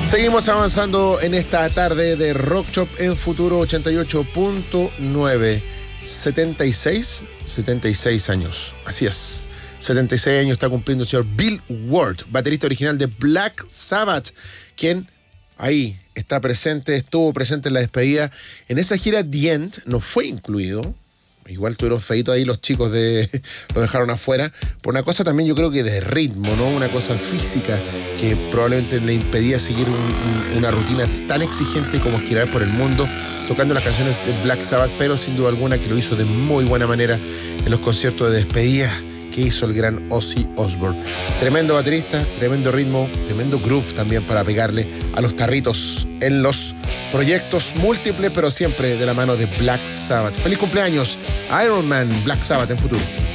Seguimos avanzando en esta tarde de Rock Shop en Futuro 88.9. 76 años. Así es. 76 años está cumpliendo el señor Bill Ward, baterista original de Black Sabbath, quien ahí está presente, estuvo presente en la despedida. En esa gira The End no fue incluido. Igual tuvieron feito ahí los chicos lo dejaron afuera. Por una cosa también yo creo que de ritmo, ¿no? Una cosa física que probablemente le impedía seguir una rutina tan exigente como girar por el mundo tocando las canciones de Black Sabbath, pero sin duda alguna que lo hizo de muy buena manera en los conciertos de despedida que hizo el gran Ozzy Osbourne. Tremendo baterista, tremendo ritmo, tremendo groove también para pegarle a los tarritos en los proyectos múltiples, pero siempre de la mano de Black Sabbath. ¡Feliz cumpleaños! Iron Man, Black Sabbath en Futuro.